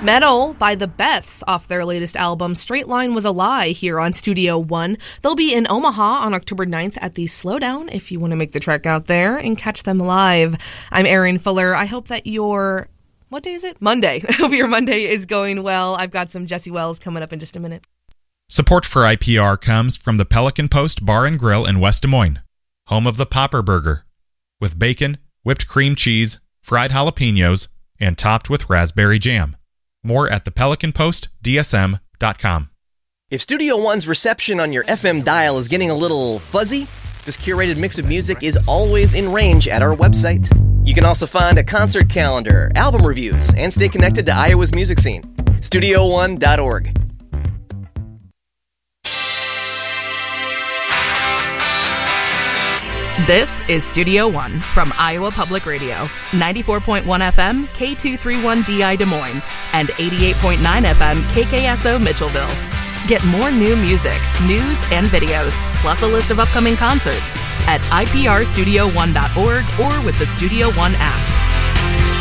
Metal by the Beths off their latest album, Straight Line Was a Lie, here on Studio One. They'll be in Omaha on October 9th at the Slowdown if you want to make the trek out there and catch them live. I'm Erin Fuller. I hope that what day is it? Monday. I hope your Monday is going well. I've got some Jesse Wells coming up in just a minute. Support for IPR comes from the Pelican Post Bar and Grill in West Des Moines, home of the Popper Burger, with bacon, whipped cream cheese, fried jalapenos, and topped with raspberry jam. More at thepelicanpostdsm.com. If Studio One's reception on your FM dial is getting a little fuzzy, this curated mix of music is always in range at our website. You can also find a concert calendar, album reviews, and stay connected to Iowa's music scene. StudioOne.org. This is Studio One from Iowa Public Radio, 94.1 FM, K231DI Des Moines, and 88.9 FM, KKSO Mitchellville. Get more new music, news, and videos, plus a list of upcoming concerts at iprstudio1.org or with the Studio One app.